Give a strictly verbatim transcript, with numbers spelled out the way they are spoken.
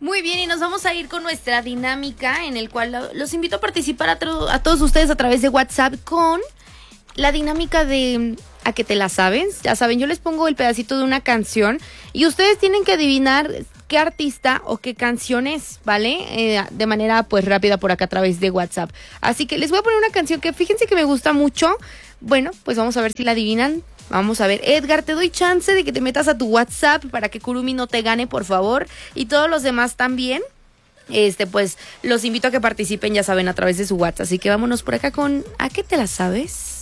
Muy bien, y nos vamos a ir con nuestra dinámica en el cual lo- los invito a participar a, tro- a todos ustedes a través de WhatsApp con la dinámica de ¿a qué te la sabes? Ya saben, yo les pongo el pedacito de una canción y ustedes tienen que adivinar qué artista o qué canción es, ¿vale? Eh, de manera pues rápida por acá a través de WhatsApp. Así que les voy a poner una canción que fíjense que me gusta mucho. Bueno, pues vamos a ver si la adivinan. Vamos a ver, Edgar, te doy chance de que te metas a tu WhatsApp para que Kurumi no te gane, por favor. Y todos los demás también. Este, pues, los invito a que participen, ya saben, a través de su WhatsApp. Así que vámonos por acá con ¿a qué te la sabes?